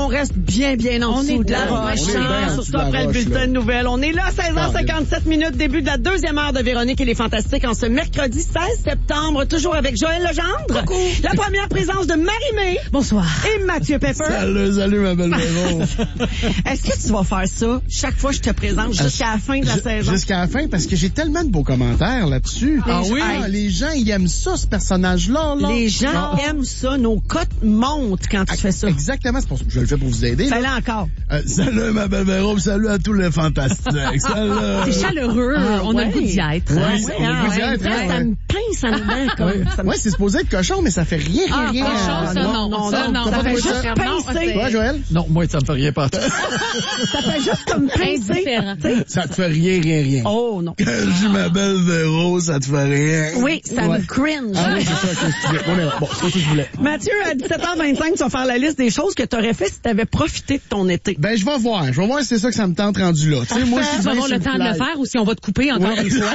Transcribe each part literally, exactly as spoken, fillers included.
reste bien, bien en On dessous est de la bien, roche. on est bien hein, en dessous surtout de la après le roche, bulletin là. de nouvelles. On est là à seize heures cinquante-sept minutes, début de la deuxième heure de Véronique et les Fantastiques en ce mercredi seize septembre, toujours avec Joël Legendre. Coucou. La première présence de Marie-Mé. Bonsoir. Et Mathieu Pepper. Salut, salut, ma belle Véro. Est-ce que tu vas faire ça chaque fois que je te présente jusqu'à la fin de la J- saison? Jusqu'à la fin, parce que j'ai tellement de beaux commentaires là-dessus. Ah oui? Ah, les gens, ils aiment ça, ce personnage-là. Là. Les gens Ah. aiment ça. Nos cotes montent quand tu fais ça. Exactement, c'est pour ça que je le fais pour vous aider. là. Fais-le encore. Euh, salut, ma belle Véro, salut à tous les fantastiques. Salut. C'est chaleureux. Ah, on a ouais. le goût d'y être. Ouais, Ouais, on a hein, le goût d'y ouais, être, ça, hein, ça ouais. me pince en dedans, comme. Ça me- Ouais, c'est supposé être cochon, mais ça fait rien, rien, Ah, rien. cochon, ça, Ah, non. non, Ça, non, non. ça Pas fait de juste cochon, non, pincer. c'est- Ouais, Joël? Non, moi, ça me fait rien partout. Ça fait juste comme pincer. Indifférent. Tu sais. Ça te fait rien, rien, rien. Oh non. Quand je dis ma belle Véro, ça te fait rien. Oui, ça Ouais. me cringe. Ah oui, c'est ça que je voulais. On est là. Bon, c'est ça que je voulais. Mathieu, à dix-sept heures vingt-cinq, tu vas faire la liste des choses que tu aurais fait si tu avais profité de ton été. Ben, je vais voir. Je vais voir si c'est ça que ça me tente rendu là. Tu sais, moi, je suis Tu vas bien avoir sur le temps de le fly. faire ou si on va te couper encore Ouais. une fois.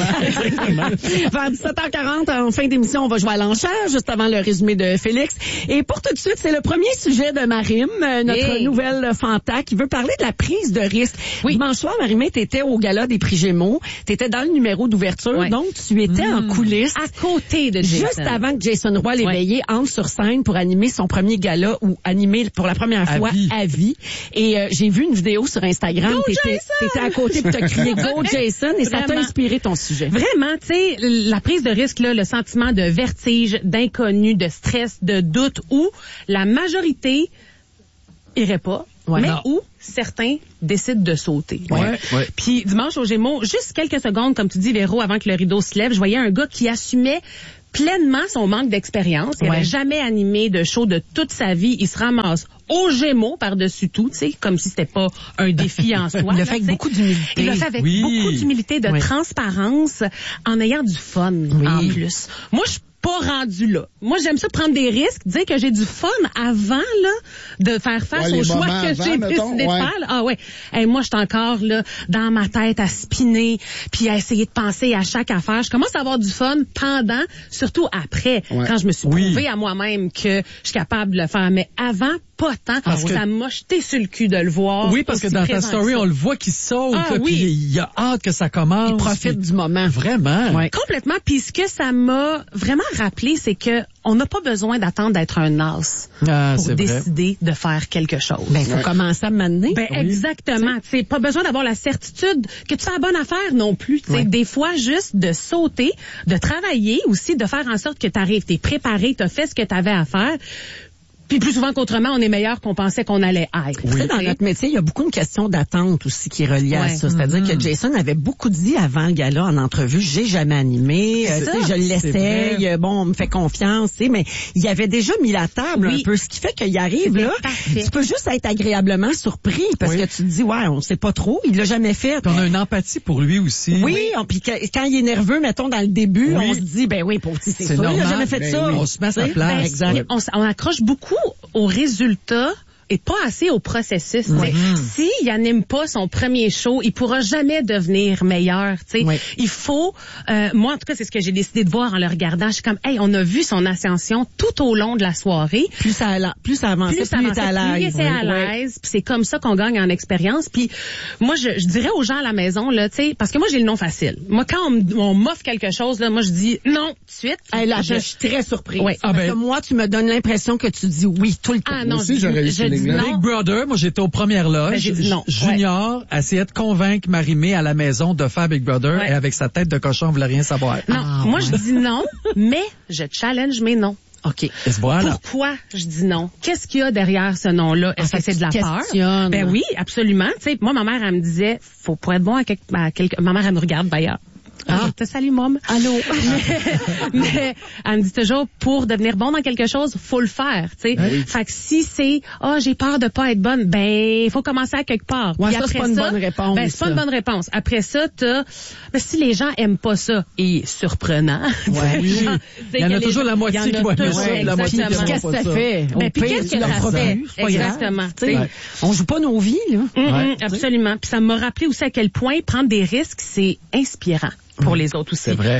Vers dix-sept heures quarante, en fin d'émission, on va jouer à l'enchère, juste avant le résumé de Félix. Et pour tout de suite, c'est le premier sujet de Marim, euh, notre Hey. nouvelle Fanta, qui veut parler de la prise de risque. Oui. Dimanche soir, Marimé, t'étais au gala des prix Gémeaux. T'étais dans le numéro d'ouverture, Ouais. donc tu étais en coulisses. À côté de Jason. Juste avant que Jason Roy l'éveillé entre sur scène pour animer son premier gala ou animer pour la première À fois vie. à vie. Et euh, j'ai vu une vidéo sur Instagram. Go T'étais, Jason! t'étais à côté pour te crier Go Jason et ça t'a Vraiment. inspiré ton sujet. Vraiment, tu sais, la prise de risque, là, le sentiment de vertige, d'inconnu, de stress, de doute, où la majorité irait pas, Ouais. mais Non. où certains décident de sauter. Ouais, ouais. Puis dimanche au Gémeaux, juste quelques secondes, comme tu dis, Véro, avant que le rideau se lève, je voyais un gars qui assumait pleinement son manque d'expérience. Il Ouais. n'avait jamais animé de show de toute sa vie. Il se ramasse au Gémeaux par-dessus tout, tu sais, comme si c'était pas un défi en soi. Il l'a là, fait avec tu sais. beaucoup d'humilité. Il l'a fait avec Oui. beaucoup d'humilité, de Oui. transparence, en ayant du fun en plus. Moi, je suis pas rendu là. Moi, j'aime ça prendre des risques, dire que j'ai du fun avant là de faire face Ouais, les aux choix moments que avant, j'ai mettons, décidé ouais. de faire. là. Ah ouais. Hey, moi, je suis encore là dans ma tête à spinner, puis à essayer de penser à chaque affaire. Je commence à avoir du fun pendant, surtout après, Ouais. quand je me suis Oui. prouvé à moi-même que je suis capable de le faire. Mais avant, pas tant. Parce que- Ça m'a jeté sur le cul de le voir. Oui, parce que aussi dans ta présent que story, ça. on le voit qu'il saute, Ah, là, oui. puis il a hâte que ça commence. Il profite puis- du moment. Vraiment. Ouais. Complètement. Puis ce que ça m'a vraiment rappelé, c'est que on n'a pas besoin d'attendre d'être un as Ah, pour c'est vrai. décider de faire quelque chose. Ben, faut commencer à m'amener. Ben, exactement. Tu sais, pas besoin d'avoir la certitude que tu fais la bonne affaire non plus. Tu sais, Ouais. des fois, juste de sauter, de travailler aussi, de faire en sorte que tu arrives, tu es préparé, tu as fait ce que tu avais à faire. Puis plus souvent qu'autrement, on est meilleur qu'on pensait qu'on allait être. Tu sais, dans Tu sais. notre métier, il y a beaucoup de questions d'attente aussi qui est reliées à Ouais. ça. C'est-à-dire Mm-hmm. que Jason avait beaucoup dit avant le gala en entrevue, j'ai jamais animé, euh, C'est tu sais, ça, je c'est l'essaye, vrai. euh, bon, on me fait confiance, tu sais, mais il avait déjà mis la table Oui. un peu, ce qui fait qu'il arrive C'était là, parfait. tu peux juste être agréablement surpris parce Oui. que tu te dis, ouais, on sait pas trop, il l'a jamais fait. Puis on a une empathie pour lui aussi. Oui, on- puis quand quand il est nerveux, mettons dans le début, Oui. on se dit, ben oui, pour c'est C'est sûr, il a normal. jamais fait Ben ça. oui. On se met à sa Tu sais, place. ben, exact. On, s- on accroche beaucoup aux résultats et pas assez au processus. tu sais. Mm-hmm. S'il n'anime pas son premier show, il pourra jamais devenir meilleur. tu sais. Oui. Il faut, euh, moi en tout cas, c'est ce que j'ai décidé de voir en le regardant. Je suis comme, hey, on a vu son ascension tout au long de la soirée. Plus ça alla- plus ça avançait, Plus ça plus il avançait, était à plus il l'aise. était à Oui. l'aise. Puis c'est comme ça qu'on gagne en expérience. Puis moi, je, je dirais aux gens à la maison, là, tu sais, parce que moi, j'ai le nom facile. Moi, quand on, m- on m'offre quelque chose, là, moi, je dis non tout de suite. Hey, là, Je- je suis très surprise. Oui. Parce Ah, ben- que moi, tu me donnes l'impression que tu dis oui tout le temps. Ah non, aussi, je, j'aurais eu je ce dis feeling-là. non. Big Brother, moi j'étais aux premières loges. Ben, j'ai dit non. Junior essayait de convaincre Marie-Mé à la maison de faire Big Brother Ouais. et avec sa tête de cochon, on voulait rien savoir. Non, Ah, moi ouais. je dis non, mais je challenge mes noms. OK. Et voilà. Pourquoi je dis non? Qu'est-ce qu'il y a derrière ce nom-là? Est-ce En que fait, c'est de la tu peur? questionnes. Ben oui, absolument. Tu sais, moi, ma mère, elle me disait, faut pour être bon à quelque, à quelque... Ma mère, elle me regarde d'ailleurs. Ah, te salue, mom. Allô? mais, mais elle me dit toujours, pour devenir bon dans quelque chose, faut le faire, tu sais. Fait que si c'est, ah, j'ai peur de pas être bonne, ben, il faut commencer à quelque part. Ouais, Puis ça, c'est après pas une bonne réponse, Ben, c'est pas ça. une bonne réponse. Après ça, t'as, ben, si les gens aiment pas ça, et surprenant. Ouais. Oui. Tu sais, Il y en que a les toujours gens- la moitié il y en a qui va aimer toujours, ça, la moitié qui exactement. aimera Qu'est-ce que pas ça ça. fait? Au Ben, puis pire, qu'est-ce tu que leur ça feras fait? plus, c'est pas grave. Exactement. Tu sais, Ouais. on joue pas nos vies, là. Mhm, Ouais. absolument. Puis ça m'a rappelé aussi à quel point prendre des risques, c'est inspirant pour les autres aussi. C'est vrai.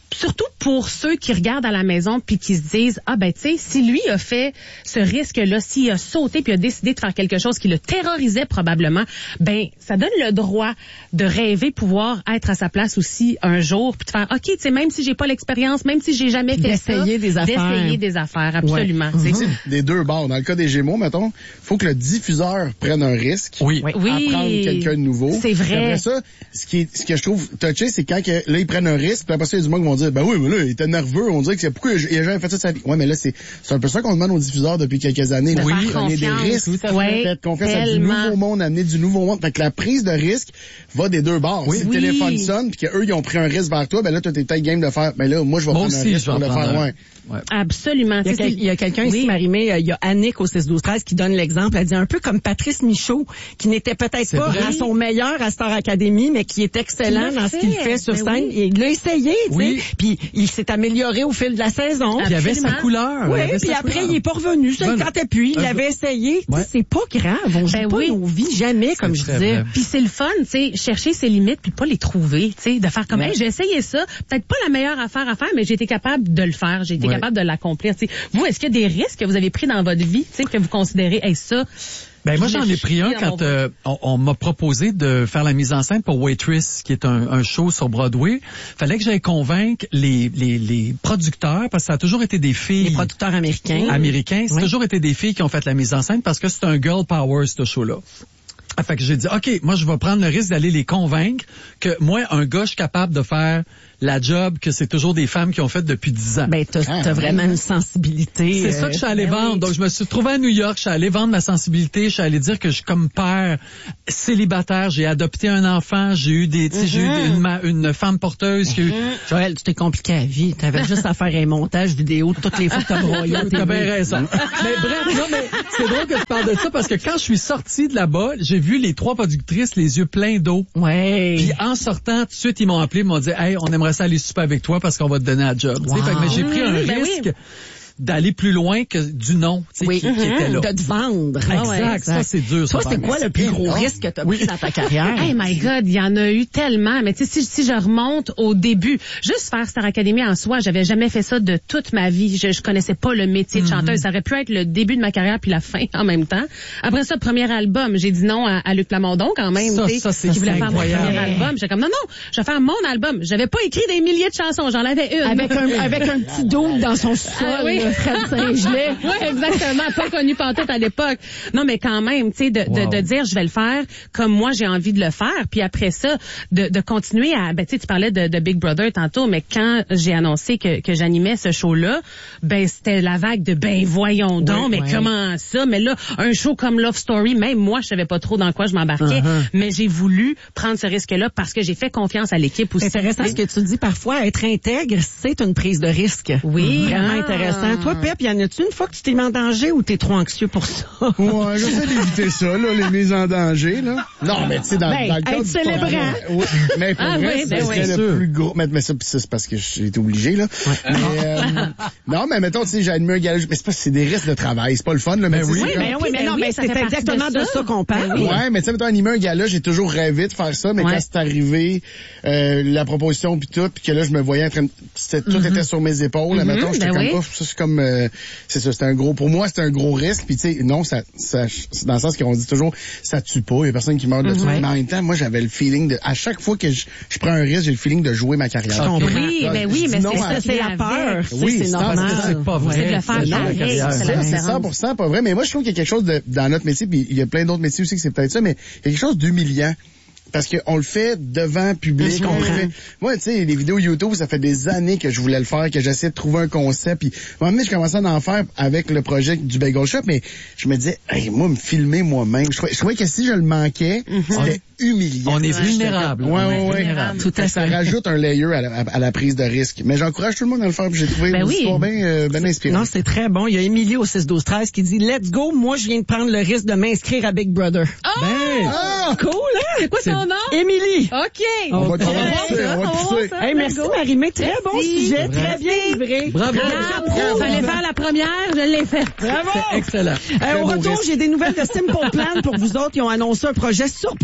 surtout pour ceux qui regardent à la maison puis qui se disent ah ben tu sais si lui a fait ce risque-là, s'il a sauté puis a décidé de faire quelque chose qui le terrorisait probablement, ben ça donne le droit de rêver pouvoir être à sa place aussi un jour puis de faire OK, tu sais même si j'ai pas l'expérience, même si j'ai jamais fait ça, d'essayer des affaires. D'essayer des affaires absolument. Ouais. Mm-hmm. Des deux bords. Dans le cas des Gémeaux, mettons, faut que le diffuseur prenne un risque. Oui. Oui. À prendre quelqu'un de nouveau. C'est vrai. Après ça, ce qui est, ce que je trouve touché, c'est quand que, là ils prennent un risque, puis après ça il y a du monde qui vont dire ben oui, mais là il était nerveux, on dirait que c'est pourquoi il a jamais fait ça de sa vie. Ouais, mais là c'est c'est un peu ça qu'on demande aux diffuseurs depuis quelques années. De Oui, faire prenez des risques, ouais, faites confiance à du tellement. nouveau monde, amener du nouveau monde. Fait que la prise de risque va des deux bords. Oui. Si le Oui. téléphone sonne puis qu'eux ils ont pris un risque vers toi, ben là toi t'es peut-être game de faire ben là moi je vais Moi prendre aussi, un risque je vais pour le prendre faire. un- Ouais. Ouais. Absolument. Il y a, quel- il y a quelqu'un ici, Oui. Marie-Mé, euh, il y a Annick au six douze treize qui donne l'exemple. Elle dit un peu comme Patrice Michaud, qui n'était peut-être C'est pas vrai. à son meilleur à Star Academy, mais qui est excellent Qui l'a dans ce qu'il fait. fait sur Ben scène. oui. Et il l'a essayé, tu sais. Oui. Puis il s'est amélioré au fil de la saison. Il y avait sa Absolument. couleur. il y Oui, avait puis sa après, couleur. il est pas revenu. Ça, il Ben, tentait plus. Il euh, avait essayé. Tu sais, ouais. C'est pas grave. On joue Ben pas oui. nos vies jamais, comme je très disais. vrai. Puis c'est le fun, tu sais, chercher ses limites puis pas les trouver, tu sais, de faire comme Ouais. hey, j'ai essayé ça, peut-être pas la meilleure affaire à faire, mais j'ai été capable de le faire, j'ai été Ouais. capable de l'accomplir, tu sais. Vous, est-ce qu'il y a des risques que vous avez pris dans votre vie, tu sais, que vous considérez hey ça Ben moi je j'en l'ai ai pris un chié dans quand mon euh, on, on m'a proposé de faire la mise en scène pour Waitress, qui est un, un show sur Broadway. Fallait que j'aille convaincre les, les, les producteurs, parce que ça a toujours été des filles Les producteurs américains. américains. C'est Oui. toujours été des filles qui ont fait la mise en scène parce que c'est un girl power ce show-là. Ah, fait que j'ai dit, OK, moi, je vais prendre le risque d'aller les convaincre que moi, un gars, je suis capable de faire la job que c'est toujours des femmes qui ont fait depuis dix ans. Ben, t'as Ah, t'as oui. vraiment une sensibilité. C'est euh, ça que je suis allé ben vendre. oui. Donc, je me suis trouvé à New York, je suis allé vendre ma sensibilité, je suis allé dire que je suis comme père célibataire, j'ai adopté un enfant, j'ai eu des, tu sais, j'ai eu des- une, ma- une femme porteuse qui a eu... Joël, tu t'es compliqué à la vie. T'avais juste à faire un montage vidéo de toutes les fois que t'as broyé. à T'as T V. bien raison. Mais bref, non, mais c'est drôle que tu parles de ça parce que quand je suis sorti de là-bas, j'ai vu les trois productrices les yeux pleins d'eau. Ouais. Puis en sortant, tout de suite, ils m'ont appelé, ils m'ont dit, hey, on aimerait ça aller souper avec toi parce qu'on va te donner un job. Tu sais, Wow. fait que, mais j'ai pris un Mmh, ben risque oui. d'aller plus loin que du nom, tu sais, Oui, qui, qui était là. de te vendre. Exact, Ah ouais, ça c'est dur. Toi, ça, c'était par quoi le plus gros risque que tu as pris dans ta carrière? Hey my God, il y en a eu tellement. Mais tu sais, si, si je remonte au début, juste faire Star Academy en soi, j'avais jamais fait ça de toute ma vie. Je, je connaissais pas le métier de chanteuse. Ça aurait pu être le début de ma carrière puis la fin en même temps. Après ça, premier album, j'ai dit non à, à Luc Plamondon quand même. Ça, tu sais, ça, c'est qui voulait faire mon incroyable. premier album. J'étais comme non non, je vais faire mon album. J'avais pas écrit des milliers de chansons, j'en avais une. Avec un, avec un petit dos dans son sol, Ah oui. là, Fred Saint-Gelais. Oui, exactement. Pas connu pantoute à l'époque. Non, mais quand même, tu sais, de, Wow. de, de dire je vais le faire comme moi j'ai envie de le faire. Puis après ça, de, de continuer à... Ben, tu sais, tu parlais de, de Big Brother tantôt, mais quand j'ai annoncé que, que j'animais ce show-là, ben c'était la vague de ben voyons donc, Oui, mais ouais. comment ça? Mais là, un show comme Love Story, même moi, je savais pas trop dans quoi je m'embarquais, Uh-huh. mais j'ai voulu prendre ce risque-là parce que j'ai fait confiance à l'équipe aussi. C'est intéressant ce que tu dis. Parfois, être intègre, c'est une prise de risque. Oui. Vraiment Ah. intéressant. Toi, Pep, y en a-tu une fois que tu t'es mis en danger ou t'es trop anxieux pour ça? Ouais, j'essaie d'éviter ça, là, les mises en danger, là. Non, mais tu sais, dans, Ben, dans le cas être du célébrant. tournoi, oui, mais pour Ah vrai, oui, ben c'était oui. le plus gros. Mais, mais ça, pis ça, c'est parce que j'ai été obligé, là. Mais, euh, non, mais mettons, tu sais, j'ai animé un gala, mais c'est pas, c'est des risques de travail, c'est pas le fun, là. Mais Ben tu sais, oui. c'est Oui, comme- mais oui, mais Ben non, oui, mais ça c'est fait partie exactement de de ça. ça qu'on parle. Ouais, mais tu sais, mettons, animer un gala, j'ai toujours rêvé de faire ça, mais Ouais. quand c'est arrivé, euh, la proposition puis tout, puis que là, je me voyais en train de, c'était, tout était sur mes épaules, là, Mhm, mettons, j'étais ben comme, oui. ouf, ça, c'est comme, euh, c'est ça, c'était un gros, pour moi, c'était un gros risque, puis tu sais, non, ça, ça, c'est dans le sens qu'on dit toujours, ça tue pas, il y a personne qui meurt de ça, Ouais. mais en même temps, moi, j'avais le feeling de, à chaque fois que je, je prends un risque, j'ai le feeling de jouer ma carrière. Je comprends. Oui, Ah, ben oui, je mais dis non c'est à- ça, C'est la peur. tu sais, Oui, c'est c'est normal. parce que c'est pas vrai. C'est de le faire C'est pareil, carrière. c'est la Ça, c'est différence. cent pour cent pas vrai, mais moi, je trouve qu'il y a quelque chose de, dans notre métier, puis il y a plein d'autres métiers aussi que c'est peut-être ça, mais il y a quelque chose d'humiliant. Parce qu'on le fait devant public. Je on le comprends. fait- Moi, tu sais, les vidéos YouTube, ça fait des années que je voulais le faire, que j'essayais de trouver un concept. Puis, à un moment donné, je commençais à en faire avec le projet du Bagel Shop, mais je me disais, hey, moi, me filmer moi-même. Je trouvais, je trouvais que si je le manquais, c'était humiliant. On est J'étais vulnérable. comme- Ouais, On est ouais, ouais. vulnérable. Tout à Ça fait. rajoute un layer à la, à- à la prise de risque. Mais j'encourage tout le monde à le faire, puis j'ai trouvé Ben une oui. histoire bien, euh, bien inspirante. Non, c'est très bon. Il y a Émilie au six douze treize qui dit « Let's go, moi, je viens de prendre le risque de m'inscrire à Big Brother. Ben, Ah! Cool, hein? C'est quoi son nom? Émilie. OK. On va te On va voir pousser, ça, on va te on va pousser. voir ça. Hey, merci Marie-Mé, très bon Merci. sujet, très bien livré. bravo. Regarde, fallait faire la première, je l'ai faite. Bravo! Excellent. Euh, au beau retour, risque. j'ai des nouvelles de Simple Plan pour vous autres. Ils ont annoncé un projet surprenant. Je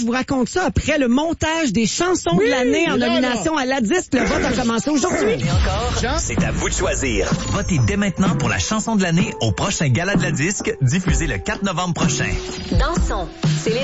je vous raconte ça après le montage des chansons Oui, de l'année en là, nomination à la disque. Le vote a commencé aujourd'hui. Et encore, c'est à vous de choisir. Votez dès maintenant pour la chanson de l'année au prochain Gala de la disque, diffusé le quatre novembre prochain. Dansons. C'est